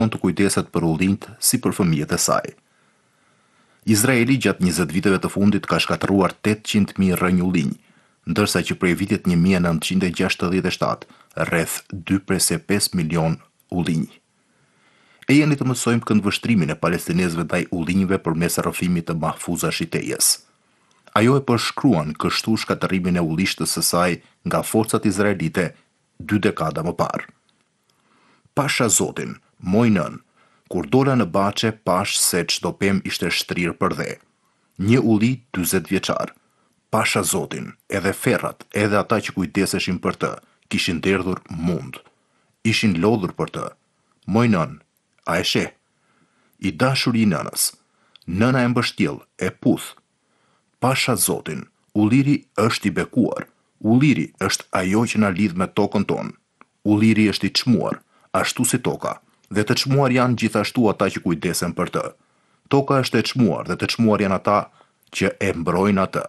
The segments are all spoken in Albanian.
të kujdeset për ullinjt si për fëmijët e saj. Izraeli gjatë 20 viteve të fundit ka shkatëruar 800.000 rrënjë ullinj, ndërsa që prej vitit 1967 rreth 2.5 milion ullinj. E jeni të mësojmë këndvështrimin e palestinezëve ndaj ullinjve përmes rrëfimit të Mahfuza Shitejes. Ajo e përshkruan kështu shkatërimin e ullishtës së saj nga forcat izraelite 2 dekada më parë. Pasha Zotin, moj nën, kur dola në Baçe pash se çdo pemë ishte shtrirë për dhe. Një ulli 40 vjeçar. Pasha Zotin, edhe ferrat, edhe ata që kujdeseshin për të, kishin derdhur mund. Ishin lodhur për të. Moj nën, a e sheh? I dashur i nënës. Nëna e mbështjell, e puth. Pasha Zotin, ulliri është i bekuar. Ulliri është ajo që na lidh me tokën tonë. Ulliri është i çmuar, ashtu si toka, dhe të çmuar janë gjithashtu ata që kujdesen për të. Toka është e çmuar dhe të çmuar janë ata që e mbrojnë atë.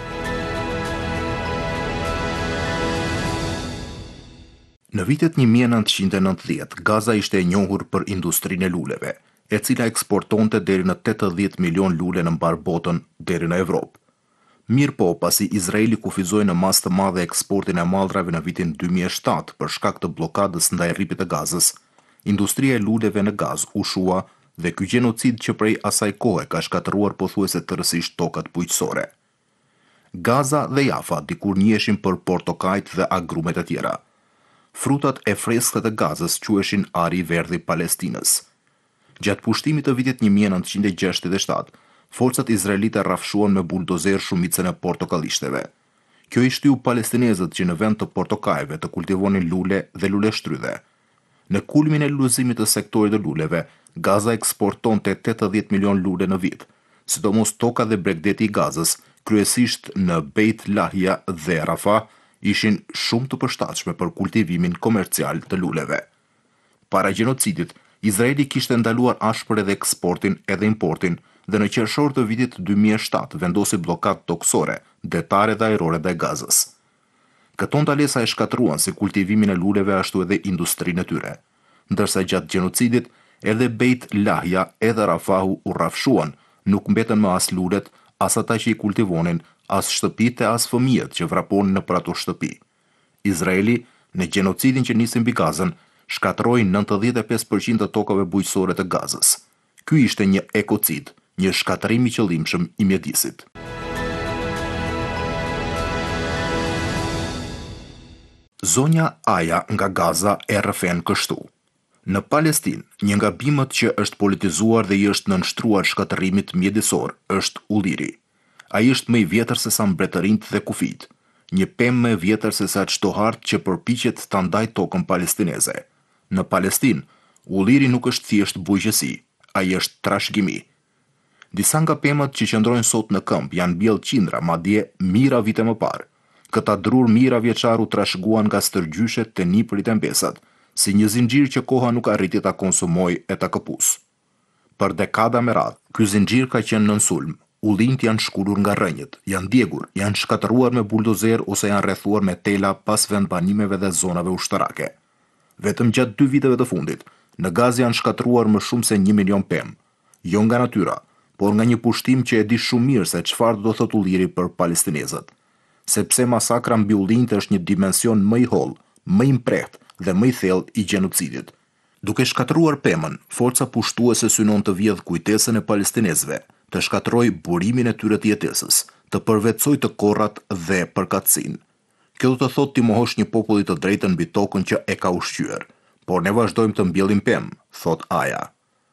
Në vitet 1990, Gaza ishte e njohur për industrinë e luleve, e cila eksportonte deri në 80 milion lule në mbar botën deri në Evropë. Mirë po, pasi Izraeli kufizoi në masë të madhe eksportin e mallrave në vitin 2007 për shkak të blokadës ndaj rripit të Gazës, industria e luleve në Gazë u shua dhe ky gjenocid që prej asaj kohe ka shkatëruar pothuajse tërësisht tokat bujqësore. Gaza dhe Jafa dikur njihen për portokajt dhe agrumet e tjera. Frutat e freskët të Gazës quheshin ari i verdhë i Palestinës. Gjatë pushtimit të vitit 1967, forcat izraelite rrafshuan me buldozer shumicën e portokallishteve. Kjo i shtyu palestinezët që në vend të portokajve të kultivonin lule dhe luleshtrydhe. Në kulmin e lulëzimit të sektorit të luleve, Gaza eksportonte 80 milion lule në vit, sidomos toka dhe bregdeti i Gazës, kryesisht në Beit Lahia dhe Rafah, ishin shumë të përshtatshme për kultivimin komercial të luleve. Para gjenocidit, Izraeli kishte ndaluar ashpër edhe eksportin edhe importin, dhe në qershor të vitit 2007 vendosi blokadë toksore, detare dhe ajrore dhe Gazës. Këto ndalesa e shkatruan si kultivimin e luleve ashtu edhe industrinë e tyre, ndërsa gjatë gjenocidit edhe Beit Lahia edhe Rafahu u rrafshuan, nuk mbetën më as lulet, as ata që i kultivonin, as shtëpitë e as fëmijët që vraponin në për ato shtëpi. Izraeli, në gjenocidin që nisi mbi Gazën, shkatërroi 95% të tokave bujqësore të Gazës. Ky ishte një ekocid, një shkatërim i qëllimshëm i mjedisit. Zonja Aja nga Gaza e rrëfen kështu. Në Palestinë, një nga bimët që është politizuar dhe i është nënshtruar shkatërimit mjedisor është ulliri. Ai është më i vjetër se sa mbretërinjt dhe kufijt, një pemë më e vjetër se sa çdo hart që përpiqet ta ndajë tokën palestineze. Në Palestinë, ulliri nuk është thjesht bujqësi, ai është trashëgimi. Disa nga pemët që qëndrojnë sot në këmbë janë mbjellë qindra, madje mijëra vite më parë. Këta drur mijëra vjeçar u trashëguan nga stërgjyshet te nipërit e mbesat, si një zinxhir që koha nuk arriti ta konsumojë e ta këpus. Për dekada me radhë, ky zinxhir ka qenë nën sulm. Ullinjt janë shkulur nga rrënjët, janë djegur, janë shkatëruar me buldozer ose janë rrethuar me tela pas vendbanimeve dhe zonave ushtarake. Vetëm gjatë 2 viteve të fundit, në Gazë janë shkatëruar më shumë se 1 milion pemë, jo nga natyra, por nga një pushtim që e di shumë mirë se çfarë do thotë ulliri për palestinezët. Sepse masakra mbi ullinjt është një dimension më i hollë, më i mprehtë dhe më i thellë i gjenocidit. Duke shkatëruar pemën, forca pushtuese synon të vjedh kujtesën e palestinezëve, të shkatërroj burimin e tyre të jetesës, të përvetësoj të korrat dhe përkatësinë. Kjo do të thotë ti mohosh një populli të drejtën mbi tokën që e ka ushqyer, por ne vazhdojmë të mbjellim pemë, thot Aja.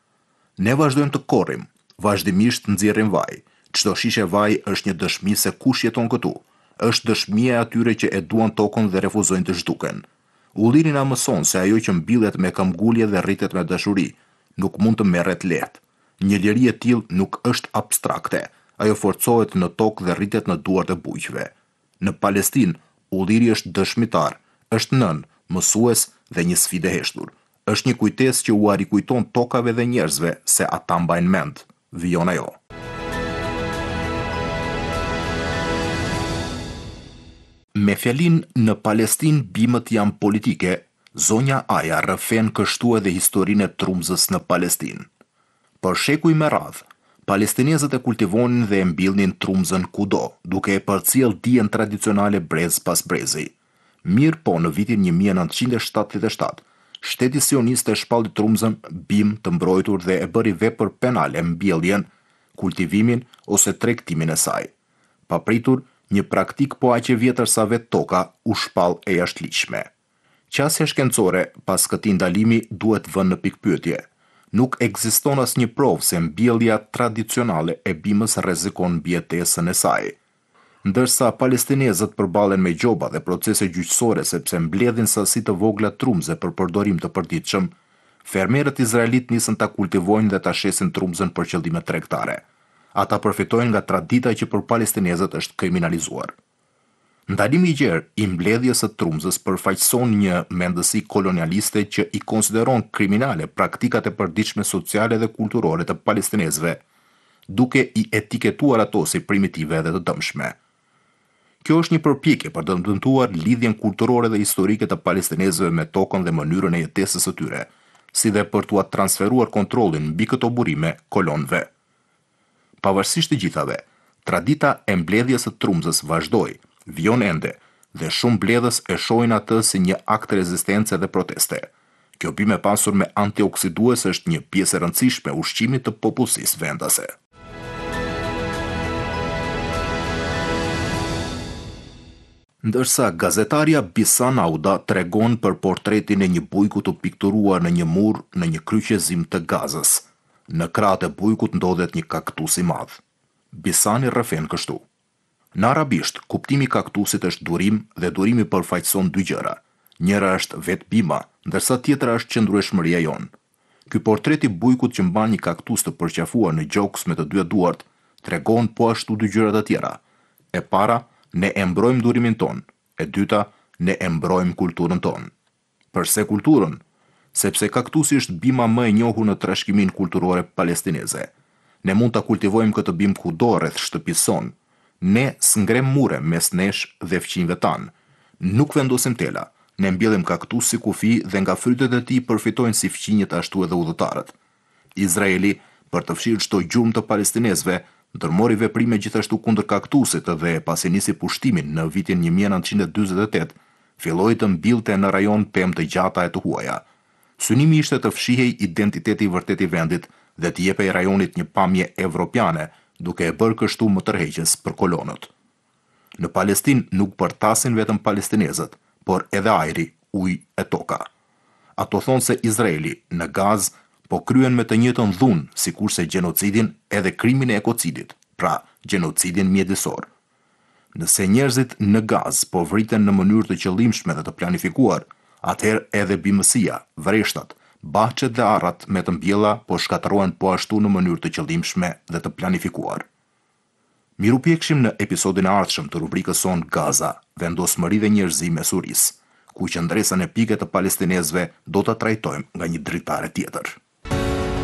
Ne vazhdojmë të korrim, vazhdimisht nxjerrim vaj. Çdo shishe vaj është një dëshmi se kush jeton këtu. Është dëshmia e atyre që e duan tokën dhe refuzojnë të zhduken. Ulliri na mëson se ajo që mbillet me këmbgulje dhe rritet me dashuri, nuk mund të merret lehtë. Një liri e tillë nuk është abstrakte. Ajo forcohet në tokë dhe rritet në duart e bujqve. Në Palestinë, ulliri është dëshmitar, është nën, mësues dhe një sfidë e heshtur. Është një kujtesë që u arikujton tokave dhe njerëzve se ata mbajnë mend. Vijon ajo. Me fjalin në Palestinë bimët janë politike, Zonja Aja rrëfen kështu edhe historinë e trumzës në Palestinë. Për shekuj me radhë, palestinezët e kultivonin dhe e mbillnin trumzën kudo, duke e përcjell dijen tradicionale brez pas brezi. Mirë po në vitin 1977, shteti sionist e shpalli trumzën bim të mbrojtur dhe e bëri vepër penale mbjelljen, kultivimin ose tregtimin e saj. Papritur, një praktik po aq e vjetër sa vetë toka u shpall e jashtëligjshme. Qasja shkencore pas këtij ndalimi duhet vënë në pikpyetje. Nuk ekziston asnjë provë se mbjellja tradicionale e bimës rrezikon mbijetesën e saj. Ndërsa palestinezët përballen me gjoba dhe procese gjyqësore sepse mbledhin sasi të vogla trumze për përdorim të përditshëm, fermerët izraelit nisën ta kultivojnë dhe ta shesin trumzën për qëllime tregtare. Ata përfitojnë nga tradita që për palestinezët është kriminalizuar. Ndalimi i gjerë i mbledhjes së trumzës përfaqëson një mendësi kolonialiste që i konsideron kriminale praktikat e përditshme sociale dhe kulturore të palestinezëve, duke i etiketuar ato si primitive dhe të dëmshme. Kjo është një përpjekje për të dëmtuar lidhjen kulturore dhe historike të palestinezëve me tokën dhe mënyrën e jetesës së tyre, si dhe për t'u transferuar kontrollin mbi këto burime kolonëve. Pavarësisht të gjithave, tradita e mbledhjes së trumzës vazhdoi, vijon ende, dhe shumë mbledhës e shohin atë si një akt rezistence dhe proteste. Kjo bimë e pasur me antioksidues është një pjesë e rëndësishme e ushqimit të popullsisë vendase. Ndërsa gazetaria Bisan Auda tregon për portretin e një bujku të pikturuar në një mur në një kryqëzim të Gazës. Në krahët e bujkut ndodhet një kaktus i madh. Bisani rrëfen kështu. Në arabisht, kuptimi i kaktusit është durim dhe durimi përfaqëson dy gjëra. Njëra është vetë bima, ndërsa tjetra është qëndrueshmëria jon. Ky portret i bujkut që mban një kaktus të përqafuar në gjoks me të dy duart, tregon po ashtu dy gjëra të tjera. E para, ne e mbrojmë durimin ton. E dyta, ne e mbrojmë kulturën ton. Përse kulturën? Sepse kaktusi është bima më e njohur në trashëgiminë kulturore palestineze. Ne mund ta kultivojmë këtë bimë kudo rreth shtëpisë son. Ne s'ngrem mure mes nesh dhe fqinjve tanë. Nuk vendosim tela, ne mbjellim kaktus si kufi dhe nga frytet e tij përfitojnë si fqinjet ashtu edhe udhëtarët. Izraeli, për të fshirë çdo gjurmë të palestinezëve, ndërmori veprime gjithashtu kundër kaktusit dhe pasi nisi pushtimin në vitin 1948, filloi të mbillte në rajon pemë të gjata e të huaja. Synimi ishte të fshihej identiteti i vërtet i vendit dhe të jepej rajonit një pamje evropiane, duke e bërë kështu më tërheqës për kolonët. Në Palestinë nuk përtasin vetëm palestinezët, por edhe ajri, ujë e toka. Ato thonë se Izraeli në Gazë po kryen me të njëjtën dhunë, sikurse gjenocidin edhe krimin e ekocidit, pra gjenocidin mjedisor. Nëse njerëzit në Gazë po vriten në mënyrë të qëllimshme dhe të planifikuar, atëherë edhe bimësia, vreshtat, bahçet dhe arrat me të mbjella po shkatërrohen po ashtu në mënyrë të qëllimshme dhe të planifikuar. Mirupjekshim në episodin e ardhshëm të rubrikës son Gaza, vendosmëri dhe njerëzim e Surisë, ku qëndresën epike të palestinezëve do ta trajtojmë nga një dritare tjetër.